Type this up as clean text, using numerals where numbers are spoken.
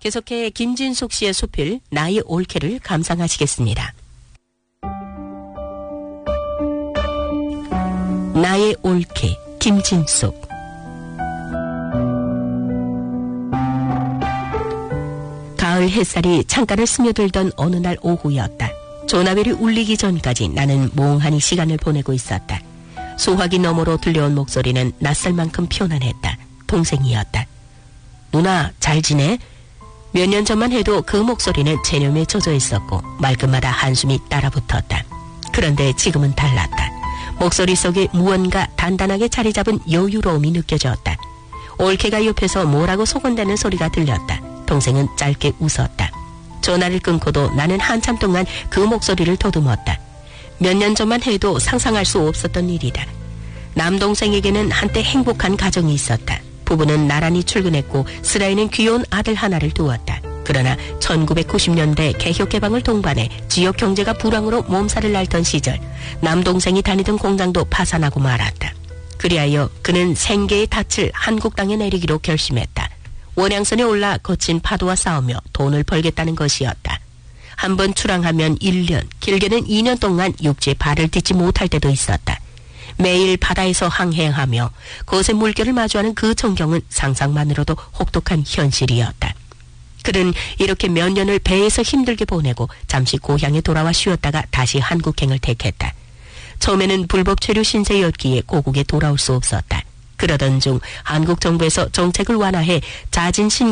계속해 김진숙 씨의 수필 나의 올케를 감상하시겠습니다. 나의 올케 김진숙. 가을 햇살이 창가를 스며들던 어느 날 오후였다. 조나벨이 울리기 전까지 나는 몽하니 시간을 보내고 있었다. 소화기 너머로 들려온 목소리는 낯설 만큼 편안했다. 동생이었다. 누나 잘 지내? 몇 년 전만 해도 그 목소리는 체념에 젖어 있었고 말끝마다 한숨이 따라붙었다. 그런데 지금은 달랐다. 목소리 속에 무언가 단단하게 자리 잡은 여유로움이 느껴졌다. 올케가 옆에서 뭐라고 소곤대는 소리가 들렸다. 동생은 짧게 웃었다. 전화를 끊고도 나는 한참 동안 그 목소리를 더듬었다. 몇 년 전만 해도 상상할 수 없었던 일이다. 남동생에게는 한때 행복한 가정이 있었다. 부부는 나란히 출근했고 스라이는 귀여운 아들 하나를 두었다. 그러나 1990년대 개혁개방을 동반해 지역 경제가 불황으로 몸살을 앓던 시절 남동생이 다니던 공장도 파산하고 말았다. 그리하여 그는 생계의 닻을 한국 땅에 내리기로 결심했다. 원양선에 올라 거친 파도와 싸우며 돈을 벌겠다는 것이었다. 한번 출항하면 1년, 길게는 2년 동안 육지에 발을 딛지 못할 때도 있었다. 매일 바다에서 항해하며 거센 물결을 마주하는 그 전경은 상상만으로도 혹독한 현실이었다. 그는 이렇게 몇 년을 배에서 힘들게 보내고 잠시 고향에 돌아와 쉬었다가 다시 한국행을 택했다. 처음에는 불법 체류 신세였기에 고국에 돌아올 수 없었다. 그러던 중 한국 정부에서 정책을 완화해 자진